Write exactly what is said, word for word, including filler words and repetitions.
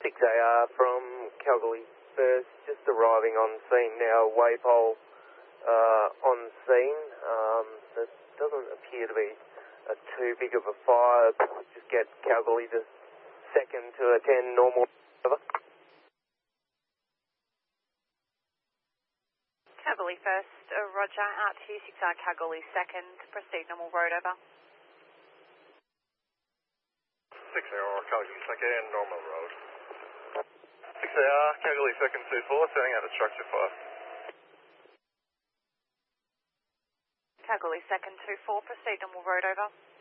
six A R from Kalgoorlie first, just arriving on scene now, waypole uh, on scene. Um, there doesn't appear to be a too big of a fire. Just get Kalgoorlie to second to attend normal. Over. Kalgoorlie first, uh, roger, out to six R Kalgoorlie second, proceed normal road over. six A R Kalgoorlie second, normal road. six A R Kalgoorlie second two four, setting out to structure five. Kalgoorlie second two four, proceed normal road over.